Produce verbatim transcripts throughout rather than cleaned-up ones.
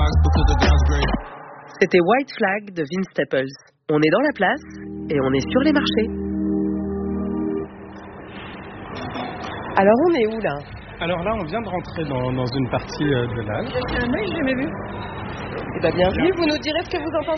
C'était White Flag de Vince Staples. On est dans la place et on est sur les marchés. Alors on est où là ? Alors là, on vient de rentrer dans, dans une partie euh, de l'A L. J'ai un œil, j'ai jamais vu. Eh bien, bienvenue, vous nous direz ce que vous en pensez ?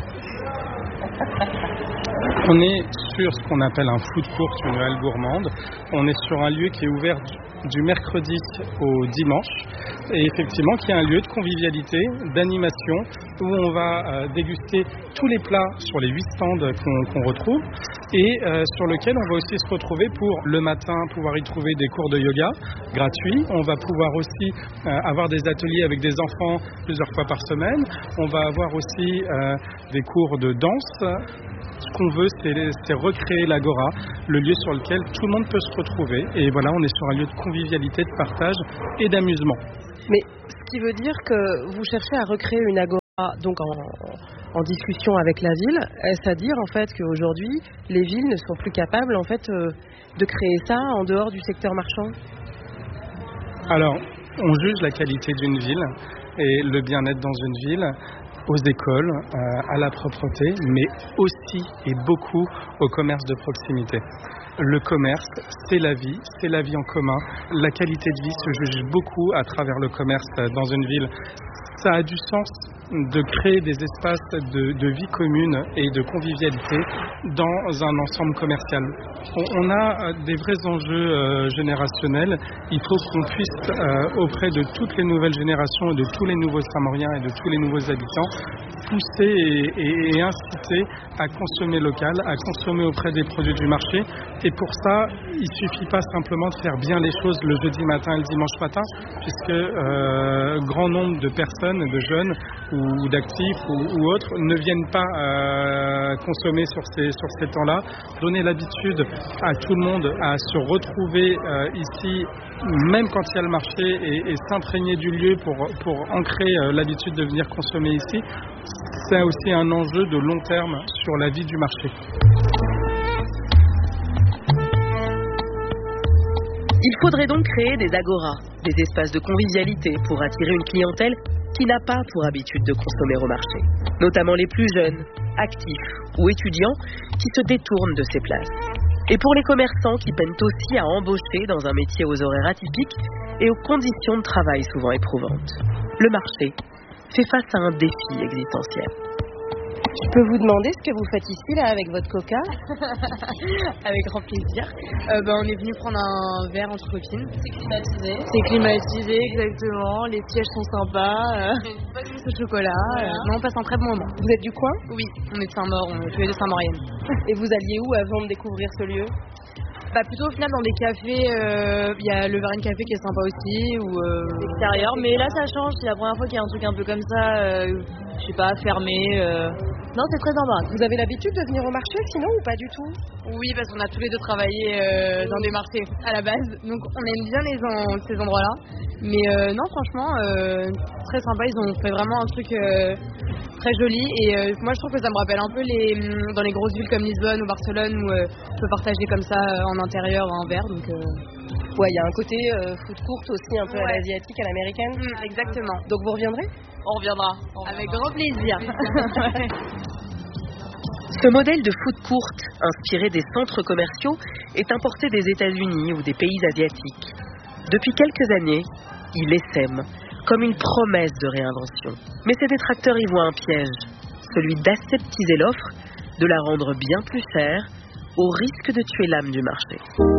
On est sur ce qu'on appelle un food court, une halle gourmande. On est sur un lieu qui est ouvert du, du mercredi au dimanche et effectivement qui est un lieu de convivialité, d'animation où on va euh, déguster tous les plats sur les huit stands qu'on, qu'on retrouve et euh, sur lequel on va aussi se retrouver pour le matin pouvoir y trouver des cours de yoga gratuits. On va pouvoir aussi euh, avoir des ateliers avec des enfants plusieurs fois par semaine. On va avoir aussi euh, des cours de danse. Ce qu'on veut, c'est, c'est recréer l'Agora, le lieu sur lequel tout le monde peut se retrouver. Et voilà, on est sur un lieu de convivialité, de partage et d'amusement. Mais ce qui veut dire que vous cherchez à recréer une Agora donc en, en discussion avec la ville, est-ce à dire en fait qu'aujourd'hui, les villes ne sont plus capables en fait euh, de créer ça en dehors du secteur marchand ? Alors, on juge la qualité d'une ville et le bien-être dans une ville aux écoles, euh, à la propreté, mais aussi et beaucoup au commerce de proximité. Le commerce, c'est la vie, c'est la vie en commun. La qualité de vie se juge beaucoup à travers le commerce dans une ville. Ça a du sens de créer des espaces de, de vie commune et de convivialité dans un ensemble commercial. On, on a des vrais enjeux euh, générationnels. Il faut qu'on puisse, euh, auprès de toutes les nouvelles générations et de tous les nouveaux Samoriens et de tous les nouveaux habitants, pousser et, et, et inciter à consommer local, à consommer auprès des produits du marché. Et pour ça, il ne suffit pas simplement de faire bien les choses le jeudi matin et le dimanche matin, puisque euh, grand nombre de personnes, de jeunes ou d'actifs ou, ou autres ne viennent pas euh, consommer sur ces, sur ces temps-là. Donner l'habitude à tout le monde à se retrouver euh, ici, même quand il y a le marché, et, et s'imprégner du lieu pour, pour ancrer euh, l'habitude de venir consommer ici, c'est aussi un enjeu de long terme sur la vie du marché. Il faudrait donc créer des agoras, des espaces de convivialité pour attirer une clientèle qui n'a pas pour habitude de consommer au marché, notamment les plus jeunes, actifs ou étudiants qui se détournent de ces places. Et pour les commerçants qui peinent aussi à embaucher dans un métier aux horaires atypiques et aux conditions de travail souvent éprouvantes. Le marché fait face à un défi existentiel. Je peux vous demander ce que vous faites ici là avec votre coca ? Avec grand plaisir. Euh, bah, on est venu prendre un verre entre copines. C'est climatisé. C'est climatisé, exactement. Les sièges sont sympas. Euh, pas de mousse au chocolat. Voilà. Euh, non, on passe un très bon moment. Vous êtes du coin ? Oui, on est de Saint-Maur, on est tous les deux Saint-Mauriennes. Et vous alliez où avant de découvrir ce lieu ? Bah plutôt au final dans des cafés, il euh, y a le Varenne Café qui est sympa aussi, ou euh, extérieur, mais là ça change, c'est la première fois qu'il y a un truc un peu comme ça, euh, je sais pas, fermé. Euh... Non, c'est très sympa. Vous avez l'habitude de venir au marché sinon ou pas du tout ? Oui, parce qu'on a tous les deux travaillé euh, dans des marchés à la base, donc on aime bien les en... ces endroits-là. Mais euh, non, franchement, euh, très sympa, ils ont fait vraiment un truc euh, très joli. Et euh, moi je trouve que ça me rappelle un peu les dans les grosses villes comme Lisbonne ou Barcelone où euh, on peut partager comme ça euh, en intérieur un verre. Donc euh... ouais, il y a un côté euh, food court aussi un peu ouais. À l'asiatique, à l'américaine. Mmh, exactement. Donc vous reviendrez ? On reviendra. On Avec reviendra. Grand plaisir. Ce modèle de food court, inspiré des centres commerciaux, est importé des États-Unis ou des pays asiatiques. Depuis quelques années, il essaime comme une promesse de réinvention. Mais ses détracteurs y voient un piège, celui d'aseptiser l'offre, de la rendre bien plus chère, au risque de tuer l'âme du marché.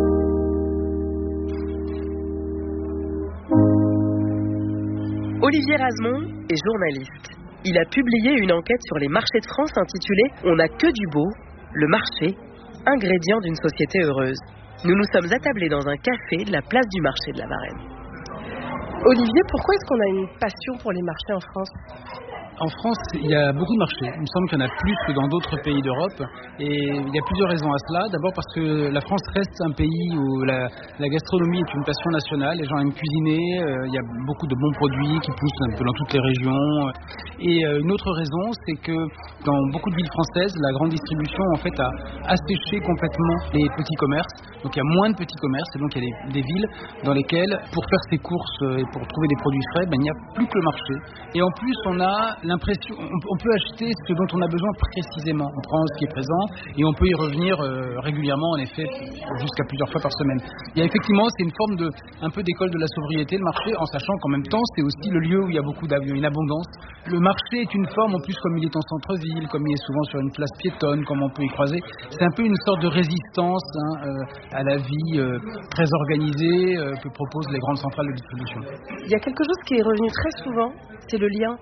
Olivier Razemont est journaliste. Il a publié une enquête sur les marchés de France intitulée « On n'a que du beau, le marché, ingrédient d'une société heureuse ». Nous nous sommes attablés dans un café de la place du marché de la Varenne. Olivier, pourquoi est-ce qu'on a une passion pour les marchés en France ? En France, il y a beaucoup de marchés. Il me semble qu'il y en a plus que dans d'autres pays d'Europe. Et il y a plusieurs raisons à cela. D'abord parce que la France reste un pays où la, la gastronomie est une passion nationale. Les gens aiment cuisiner. Euh, il y a beaucoup de bons produits qui poussent un peu dans toutes les régions. Et euh, une autre raison, c'est que dans beaucoup de villes françaises, la grande distribution en fait a asséché complètement les petits commerces. Donc il y a moins de petits commerces et donc il y a des, des villes dans lesquelles, pour faire ses courses et pour trouver des produits frais, ben, il n'y a plus que le marché. Et en plus, on a l'impression, on, on peut acheter ce dont on a besoin précisément. On prend ce qui est présent et on peut y revenir euh, régulièrement, en effet, jusqu'à plusieurs fois par semaine. Il y a effectivement, c'est une forme de, un peu d'école de la sobriété, le marché, en sachant qu'en même temps, c'est aussi le lieu où il y a beaucoup d'avions, une abondance. Le marché est une forme, en plus, comme il est en centre-ville, comme il est souvent sur une place piétonne, comme on peut y croiser. C'est un peu une sorte de résistance hein, euh, à la vie euh, très organisée euh, que proposent les grandes centrales de distribution. Il y a quelque chose qui est revenu très souvent, c'est le lien.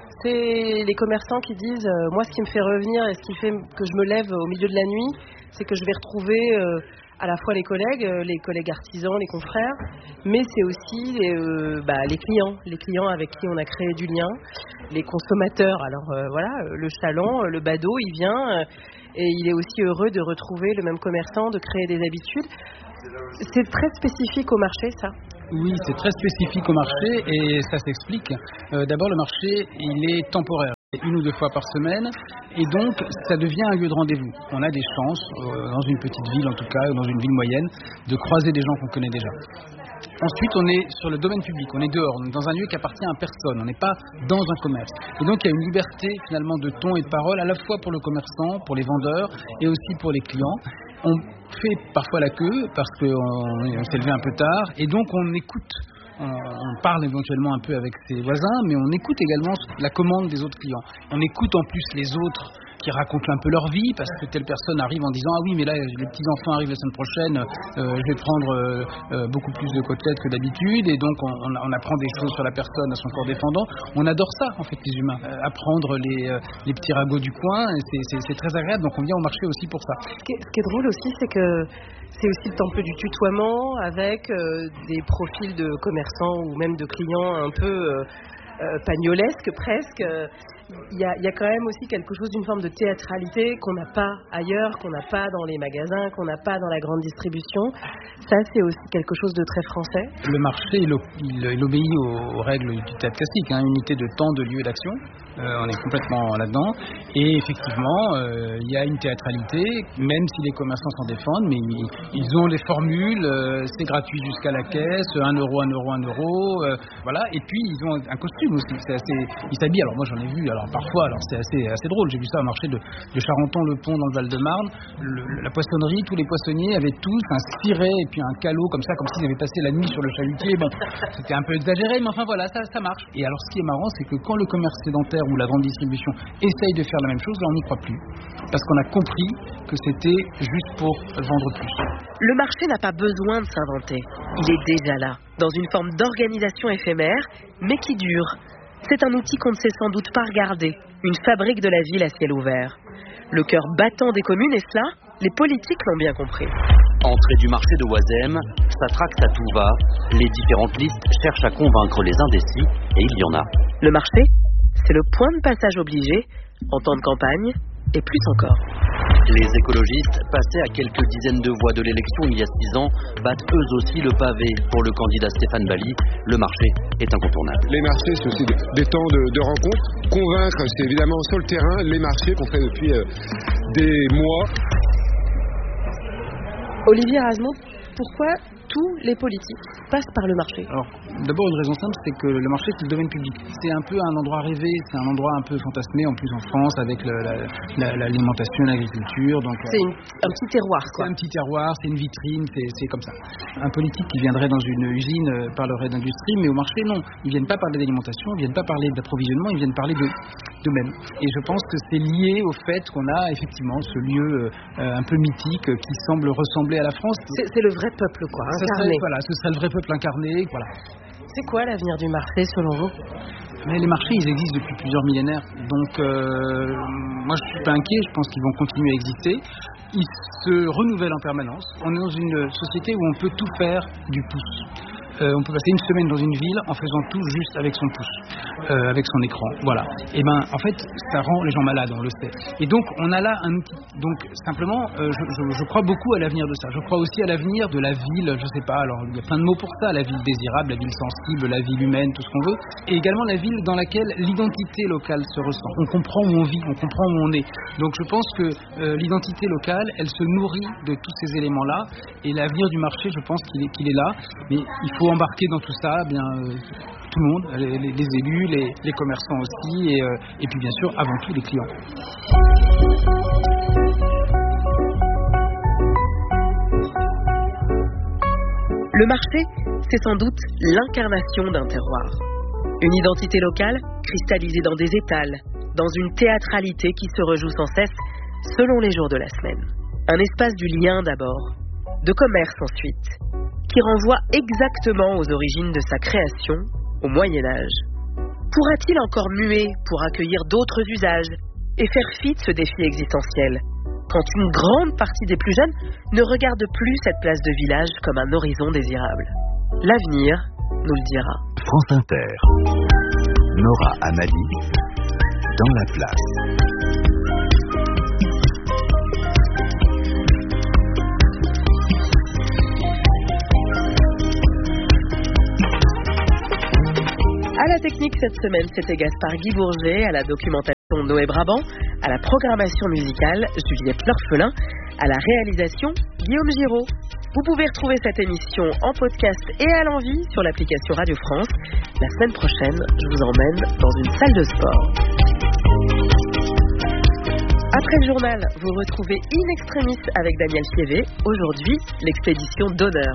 C'est les commerçants qui disent euh, moi ce qui me fait revenir et ce qui fait que je me lève au milieu de la nuit, c'est que je vais retrouver euh, à la fois les collègues, euh, les collègues artisans, les confrères, mais c'est aussi les, euh, bah, les clients, les clients avec qui on a créé du lien, les consommateurs. Alors euh, voilà, le chaland, le badaud, il vient euh, et il est aussi heureux de retrouver le même commerçant, de créer des habitudes. C'est très spécifique au marché, ça. Oui, c'est très spécifique au marché et ça s'explique. Euh, d'abord, le marché, il est temporaire, une ou deux fois par semaine, et donc ça devient un lieu de rendez-vous. On a des chances, euh, dans une petite ville en tout cas, ou dans une ville moyenne, de croiser des gens qu'on connaît déjà. Ensuite, on est sur le domaine public, on est dehors, on est dans un lieu qui appartient à personne, on n'est pas dans un commerce. Et donc, il y a une liberté finalement de ton et de parole, à la fois pour le commerçant, pour les vendeurs, et aussi pour les clients. On fait parfois la queue parce qu'on on s'est levé un peu tard, et donc on écoute. On, on parle éventuellement un peu avec ses voisins, mais on écoute également la commande des autres clients. On écoute en plus les autres qui racontent un peu leur vie, parce que telle personne arrive en disant « Ah oui, mais là, les petits-enfants arrivent la semaine prochaine, euh, je vais prendre euh, euh, beaucoup plus de côtelettes que d'habitude. » Et donc, on, on apprend des choses sur la personne à son corps défendant. On adore ça, en fait, les humains. Euh, apprendre les, euh, les petits ragots du coin, c'est, c'est, c'est très agréable. Donc, on vient au marché aussi pour ça. Ce qui est, ce qui est drôle aussi, c'est que c'est aussi le temple du tutoiement, avec euh, des profils de commerçants ou même de clients un peu euh, euh, pagnolesques presque. Il y, a, il y a quand même aussi quelque chose d'une forme de théâtralité qu'on n'a pas ailleurs, qu'on n'a pas dans les magasins, qu'on n'a pas dans la grande distribution. Ça, c'est aussi quelque chose de très français. Le marché, il, il, il obéit aux, aux règles du théâtre classique, hein, unité de temps, de lieu, d'action. Euh, on est complètement là-dedans. Et effectivement, euh, il y a une théâtralité, même si les commerçants s'en défendent, mais ils, ils ont les formules, euh, c'est gratuit jusqu'à la caisse, un euro, un euro, un euro, euh, voilà. Et puis, ils ont un costume aussi. C'est assez, ils s'habillent. Alors moi, j'en ai vu. Alors, Alors parfois, alors c'est assez, assez drôle, j'ai vu ça au marché de, de Charenton-le-Pont dans le Val-de-Marne, le, la poissonnerie, tous les poissonniers avaient tous un ciré et puis un calot comme ça, comme s'ils avaient passé la nuit sur le chalutier. Bon, c'était un peu exagéré, mais enfin voilà, ça, ça marche. Et alors ce qui est marrant, c'est que quand le commerce sédentaire ou la grande distribution essaye de faire la même chose, là on n'y croit plus. Parce qu'on a compris que c'était juste pour vendre plus. Le marché n'a pas besoin de s'inventer, il est déjà là, dans une forme d'organisation éphémère, mais qui dure. C'est un outil qu'on ne sait sans doute pas regarder, une fabrique de la ville à ciel ouvert. Le cœur battant des communes est cela, les politiques l'ont bien compris. Entrée du marché de Oisem, ça tracte à tout va. Les différentes listes cherchent à convaincre les indécis, et il y en a. Le marché, c'est le point de passage obligé, en temps de campagne, et plus encore. Les écologistes, passés à quelques dizaines de voix de l'élection il y a six ans, battent eux aussi le pavé pour le candidat Stéphane Bally. Le marché est incontournable. Les marchés, c'est aussi des temps de, de rencontre. Convaincre, c'est évidemment sur le terrain, les marchés qu'on fait depuis euh, des mois. Olivier Erasmo, pourquoi tous les politiques passent par le marché? Alors, d'abord, une raison simple, c'est que le marché, c'est le domaine public. C'est un peu un endroit rêvé, c'est un endroit un peu fantasmé, en plus en France, avec le, la, la, l'alimentation, l'agriculture. Donc, c'est une, un petit terroir, quoi. C'est un petit terroir, c'est une vitrine, c'est, c'est comme ça. Un politique qui viendrait dans une usine euh, parlerait d'industrie, mais au marché, non. Ils viennent pas parler d'alimentation, ils viennent pas parler d'approvisionnement, ils viennent parler de d'eux-mêmes. Et je pense que c'est lié au fait qu'on a effectivement ce lieu euh, un peu mythique euh, qui semble ressembler à la France. C'est, c'est le vrai peuple, quoi. Ce serait, voilà, ce serait le vrai peuple incarné. Voilà. C'est quoi l'avenir du marché selon vous? Mais les marchés, ils existent depuis plusieurs millénaires. Donc, euh, moi, je suis pas inquiet. Je pense qu'ils vont continuer à exister. Ils se renouvellent en permanence. On est dans une société où on peut tout faire du pouce. euh, on peut passer une semaine dans une ville en faisant tout juste avec son pouce, euh, avec son écran. Voilà. Et ben, en fait, ça rend les gens malades, on le sait. Et donc, on a là un outil. Donc, simplement, euh, je, je, je crois beaucoup à l'avenir de ça. Je crois aussi à l'avenir de la ville, je sais pas, alors il y a plein de mots pour ça, la ville désirable, la ville sensible, la ville humaine, tout ce qu'on veut, et également la ville dans laquelle l'identité locale se ressent. On comprend où on vit, on comprend où on est. Donc, je pense que euh, l'identité locale, elle se nourrit de tous ces éléments-là, et l'avenir du marché, je pense qu'il est, qu'il est là, mais il faut embarquer dans tout ça, bien euh, tout le monde, les, les, les élus, les, les commerçants aussi, et, euh, et puis bien sûr, avant tout, les clients. Le marché, c'est sans doute l'incarnation d'un terroir. Une identité locale cristallisée dans des étals, dans une théâtralité qui se rejoue sans cesse selon les jours de la semaine. Un espace du lien d'abord, de commerce ensuite, qui renvoie exactement aux origines de sa création, au Moyen-Âge. Pourra-t-il encore muer pour accueillir d'autres usages et faire fi de ce défi existentiel, quand une grande partie des plus jeunes ne regarde plus cette place de village comme un horizon désirable? L'avenir nous le dira. France Inter. Nora Amadi, dans la place. À la technique cette semaine, c'était Gaspard Guy Bourget, à la documentation Noé Brabant, à la programmation musicale Juliette L'Orphelin, à la réalisation Guillaume Giraud. Vous pouvez retrouver cette émission en podcast et à l'envie sur l'application Radio France. La semaine prochaine, je vous emmène dans une salle de sport. Après le journal, vous retrouvez In Extremis avec Daniel Fievé. Aujourd'hui, l'expédition d'honneur.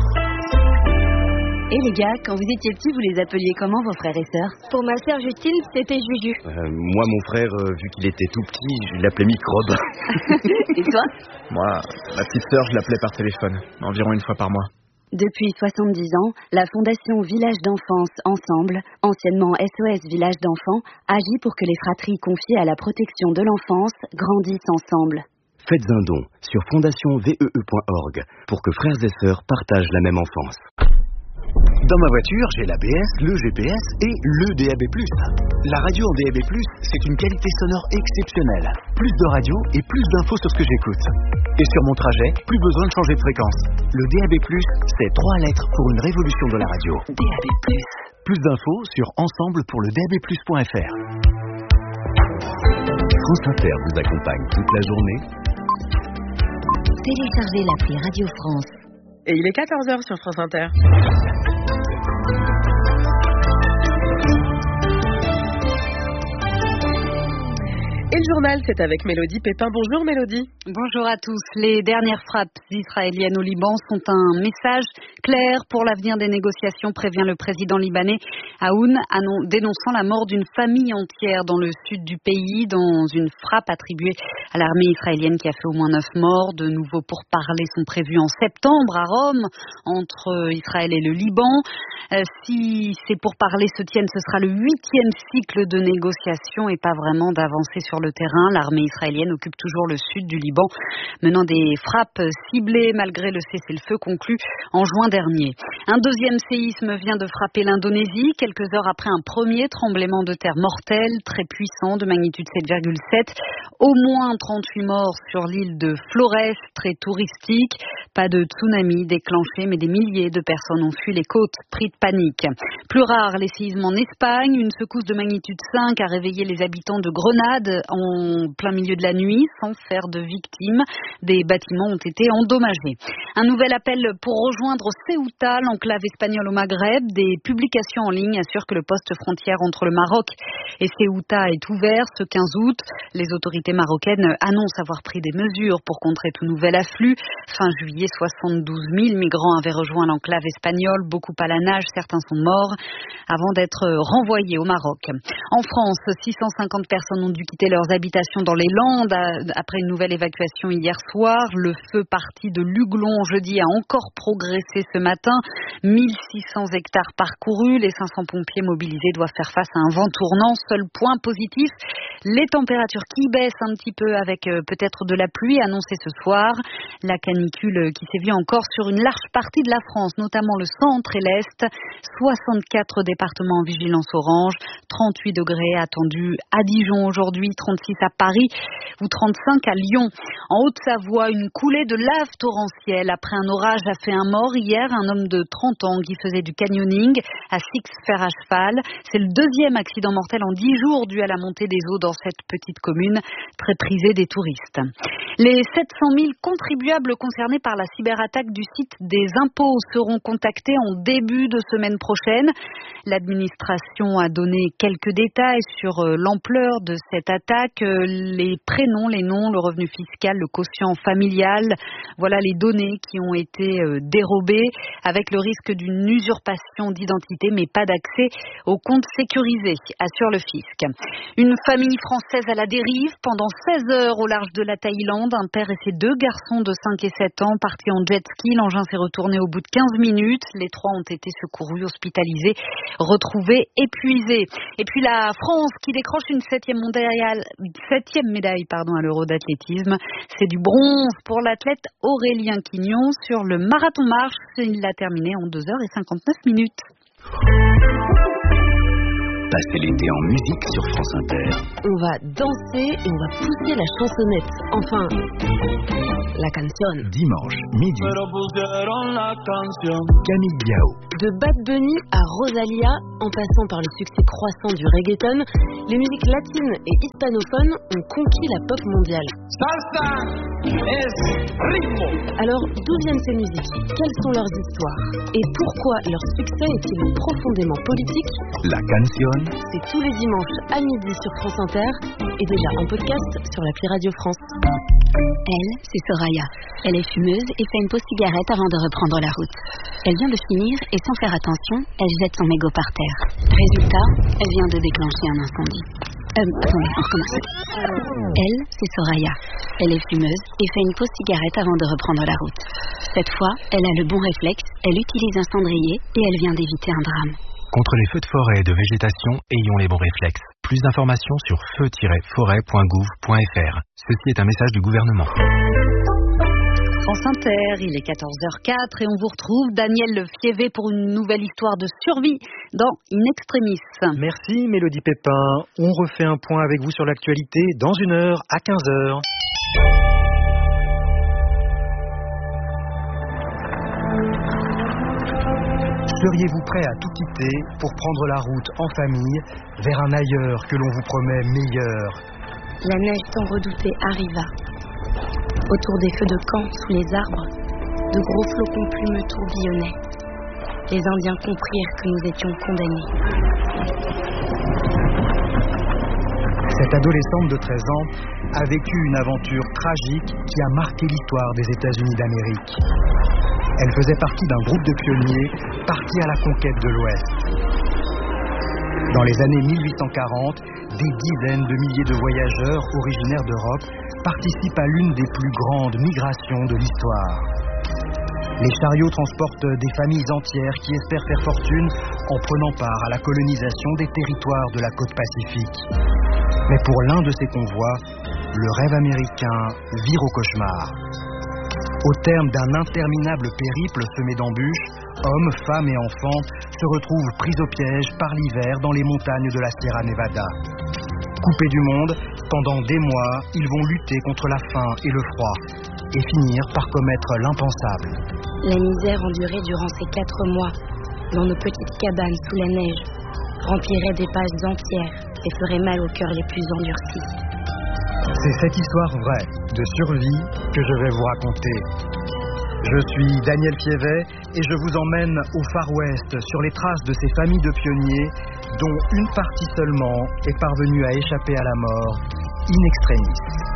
Et les gars, quand vous étiez petits, vous les appeliez comment vos frères et sœurs? Pour ma sœur Justine, c'était Juju. Euh, moi, mon frère, euh, vu qu'il était tout petit, je l'appelais Microbe. Et toi? Moi, ma petite sœur, je l'appelais par téléphone, environ une fois par mois. Depuis soixante-dix ans, la Fondation Village d'Enfance Ensemble, anciennement S O S Village d'Enfants, agit pour que les fratries confiées à la protection de l'enfance grandissent ensemble. Faites un don sur fondation V E E point org pour que frères et sœurs partagent la même enfance. Dans ma voiture, j'ai l'A B S, le G P S et le D A B plus. La radio en D A B plus, c'est une qualité sonore exceptionnelle. Plus de radio et plus d'infos sur ce que j'écoute. Et sur mon trajet, plus besoin de changer de fréquence. Le D A B plus, c'est trois lettres pour une révolution de la radio. D A B plus. Plus d'infos sur ensemble pour le D A B plus point F R. France Inter vous accompagne toute la journée. Téléchargez l'appli Radio France. Et il est quatorze heures sur France Inter. Et le journal, c'est avec Mélodie Pépin. Bonjour Mélodie. Bonjour à tous. Les dernières frappes israéliennes au Liban sont un message clair pour l'avenir des négociations, prévient le président libanais Aoun, dénonçant la mort d'une famille entière dans le sud du pays, dans une frappe attribuée à l'armée israélienne qui a fait au moins neuf morts. De nouveaux pourparlers sont prévus en septembre à Rome entre Israël et le Liban. Euh, si ces pourparlers se tiennent, ce sera le huitième cycle de négociations et pas vraiment d'avancée sur le terrain. L'armée israélienne occupe toujours le sud du Liban, menant des frappes ciblées malgré le cessez-le-feu conclu en juin dernier. Un deuxième séisme vient de frapper l'Indonésie, quelques heures après un premier tremblement de terre mortel, très puissant, de magnitude sept virgule sept. Au moins trente-huit morts sur l'île de Flores, très touristique. Pas de tsunami déclenché, mais des milliers de personnes ont fui les côtes, pris de panique. Plus rare, les séismes en Espagne. Une secousse de magnitude cinq a réveillé les habitants de Grenade en plein milieu de la nuit, sans faire de victimes. Des bâtiments ont été endommagés. Un nouvel appel pour rejoindre Ceuta, l'enclave espagnole au Maghreb. Des publications en ligne assurent que le poste frontière entre le Maroc et Ceuta est ouvert ce quinze août. Les autorités marocaines annoncent avoir pris des mesures pour contrer tout nouvel afflux. Fin juillet, soixante-douze mille migrants avaient rejoint l'enclave espagnole, beaucoup à la nage, certains sont morts avant d'être renvoyés au Maroc. En France, six cent cinquante personnes ont dû quitter leurs habitations dans les Landes après une nouvelle évacuation hier soir. Le feu parti de Luglon jeudi a encore progressé ce matin. mille six cents hectares parcourus, les cinq cents pompiers mobilisés doivent faire face à un vent tournant. Seul point positif, Les températures qui baissent un petit peu avec euh, peut-être de la pluie annoncée ce soir. La canicule qui sévit encore sur une large partie de la France, notamment le centre et l'est. soixante-quatre départements en vigilance orange, trente-huit degrés attendus à Dijon aujourd'hui, trente-six à Paris ou trente-cinq à Lyon. En Haute-Savoie, une coulée de lave torrentielle après un orage a fait un mort hier, un homme de trente ans qui faisait du canyoning à Six-Fers à cheval. C'est le deuxième accident mortel en dix jours dû à la montée des eaux dans cette petite commune très prisée des touristes. Les sept cent mille contribuables concernés par la cyberattaque du site des impôts seront contactés en début de semaine prochaine. L'administration a donné quelques détails sur l'ampleur de cette attaque, les prénoms, les noms, le revenu fiscal, le quotient familial. Voilà les données qui ont été dérobées avec le risque d'une usurpation d'identité mais pas d'accès aux comptes sécurisés, assure le fisc. Une famille française à la dérive pendant seize heures au large de la Thaïlande. Un père et ses deux garçons de cinq et sept ans partis en jet ski. L'engin s'est retourné au bout de quinze minutes. Les trois ont été secourus, hospitalisés, retrouvés épuisés. Et puis la France qui décroche une septième mondiale, septième médaille pardon, à l'Euro d'athlétisme. C'est du bronze pour l'athlète Aurélien Quignon sur le marathon marche. Il l'a terminé en deux heures cinquante-neuf minutes. Passez l'été en musique sur France Inter. On va danser et on va pousser la chansonnette. Enfin, la canción. Dimanche, midi. Camille Biao. De Bad Bunny à Rosalia, en passant par le succès croissant du reggaeton, les musiques latines et hispanophones ont conquis la pop mondiale. Salsa es ritmo. Alors, d'où viennent ces musiques? Quelles sont leurs histoires? Et pourquoi leur succès est-il profondément politique? La canción. C'est tous les dimanches à midi sur France Inter et déjà en podcast sur l'appli Radio France. Elle, c'est Soraya. Elle est fumeuse et fait une pause cigarette avant de reprendre la route. Elle vient de finir et sans faire attention, elle jette son mégot par terre. Résultat, elle vient de déclencher un incendie. Euh, attendez, on recommence. Elle, c'est Soraya. Elle est fumeuse et fait une pause cigarette avant de reprendre la route. Cette fois, elle a le bon réflexe, elle utilise un cendrier et elle vient d'éviter un drame. Contre les feux de forêt et de végétation, ayons les bons réflexes. Plus d'informations sur feu tiret forêt point gouv point f r. Ceci est un message du gouvernement. France Inter, il est quatorze heures quatre et on vous retrouve Daniel Fievé pour une nouvelle histoire de survie dans In Extremis. Merci Mélodie Pépin. On refait un point avec vous sur l'actualité dans une heure à quinze heures. Seriez-vous prêt à tout quitter pour prendre la route en famille vers un ailleurs que l'on vous promet meilleur? La neige tant redoutée arriva. Autour des feux de camp, sous les arbres, de gros flocons plumeux tourbillonnaient. Les Indiens comprirent que nous étions condamnés. Cette adolescente de treize ans a vécu une aventure tragique qui a marqué l'histoire des États-Unis d'Amérique. Elle faisait partie d'un groupe de pionniers partis à la conquête de l'Ouest. Dans les années mille huit cent quarante, des dizaines de milliers de voyageurs originaires d'Europe participent à l'une des plus grandes migrations de l'histoire. Les chariots transportent des familles entières qui espèrent faire fortune en prenant part à la colonisation des territoires de la côte pacifique. Mais pour l'un de ces convois, le rêve américain vire au cauchemar. Au terme d'un interminable périple semé d'embûches, hommes, femmes et enfants se retrouvent pris au piège par l'hiver dans les montagnes de la Sierra Nevada. Coupés du monde, pendant des mois, ils vont lutter contre la faim et le froid et finir par commettre l'impensable. La misère endurée durant ces quatre mois, dans nos petites cabanes sous la neige, remplirait des pages entières et ferait mal aux cœurs les plus endurcis. C'est cette histoire vraie de survie que je vais vous raconter. Je suis Daniel Fievé et je vous emmène au Far West sur les traces de ces familles de pionniers dont une partie seulement est parvenue à échapper à la mort in extremis.